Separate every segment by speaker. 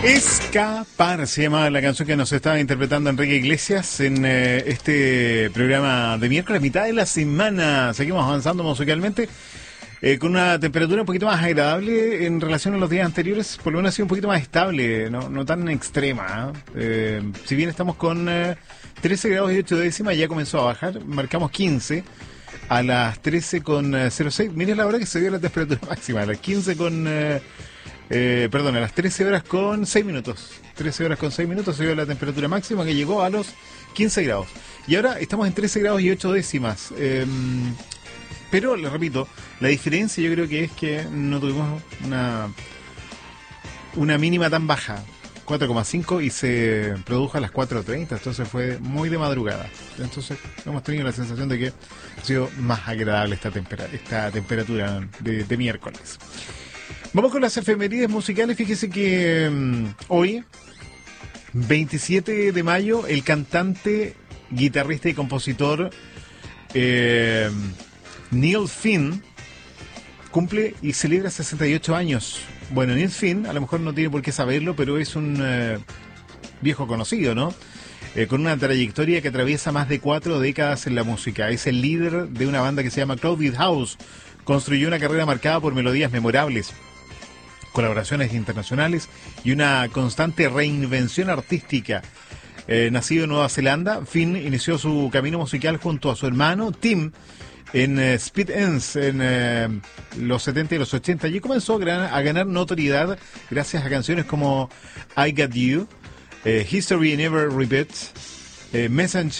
Speaker 1: Escapar se llama la canción que nos estaba interpretando Enrique Iglesias en este programa de miércoles, mitad de la semana. Seguimos avanzando musicalmente con una temperatura un poquito más agradable en relación a los días anteriores. Por lo menos ha sido un poquito más estable, no tan extrema. Si bien estamos con 13 grados y 8 décimas, ya comenzó a bajar. Marcamos 15 a las 13,06. Miren la hora que se dio la temperatura máxima, a las 15 con... a las 13 horas con 6 minutos. 13 horas con 6 minutos se dio la temperatura máxima, que llegó a los 15 grados. Y ahora estamos en 13 grados y 8 décimas. Pero, les repito, la diferencia yo creo que es que no tuvimos una mínima tan baja. 4,5 y se produjo a las 4:30, entonces fue muy de madrugada. Entonces hemos tenido la sensación de que ha sido más agradable esta temperatura de miércoles. Vamos con las efemérides musicales. Fíjese que hoy, 27 de mayo, el cantante, guitarrista y compositor Neil Finn cumple y celebra 68 años. Bueno, Neil Finn, a lo mejor no tiene por qué saberlo, pero es un viejo conocido, ¿no? Con una trayectoria que atraviesa más de 4 décadas en la música. Es el líder de una banda que se llama Crowded House. Construyó una carrera marcada por melodías memorables, colaboraciones internacionales y una constante reinvención artística. Nacido en Nueva Zelanda, Finn inició su camino musical junto a su hermano Tim en Split Enz en los 70 y los 80. Allí comenzó a ganar notoriedad gracias a canciones como I Got You, History Never Repeats, Message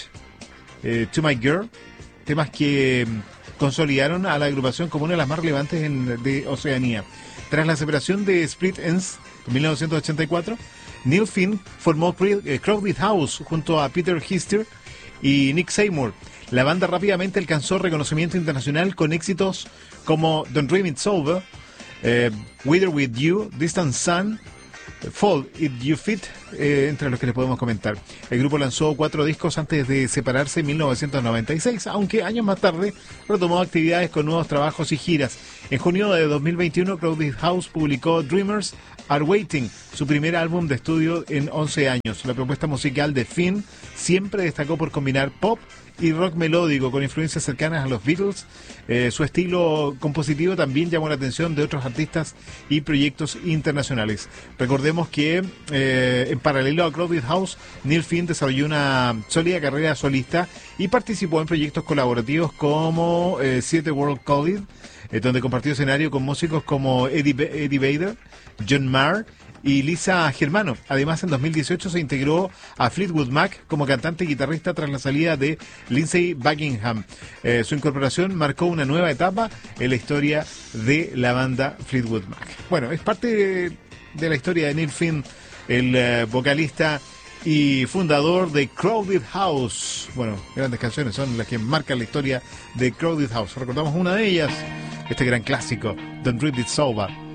Speaker 1: to My Girl, temas que consolidaron a la agrupación como una de las más relevantes de Oceanía. Tras la separación de Split Enz en 1984, Neil Finn formó Crowded House junto a Peter Hister y Nick Seymour. La banda rápidamente alcanzó reconocimiento internacional con éxitos como Don't Dream It's Over, Wither With You, Distant Sun, Fall If You Fit, entre los que les podemos comentar. El grupo lanzó 4 discos antes de separarse en 1996, aunque años más tarde retomó actividades con nuevos trabajos y giras. En junio de 2021, Crowded House publicó Dreamers Are Waiting, su primer álbum de estudio en 11 años. La propuesta musical de Finn siempre destacó por combinar pop y rock melódico con influencias cercanas a los Beatles. Su estilo compositivo también llamó la atención de otros artistas y proyectos internacionales. Recordemos que en paralelo a Crowded House, Neil Finn desarrolló una sólida carrera solista y participó en proyectos colaborativos como 7 World College, donde compartió escenario con músicos como Eddie Vedder, John Mayer y Lisa Germano. Además, en 2018 se integró a Fleetwood Mac como cantante y guitarrista tras la salida de Lindsey Buckingham. Su incorporación marcó una nueva etapa en la historia de la banda Fleetwood Mac. Bueno, es parte de la historia de Neil Finn, el vocalista y fundador de Crowded House. Bueno, grandes canciones son las que marcan la historia de Crowded House. Recordamos una de ellas, este gran clásico, Don't Dream It's Over.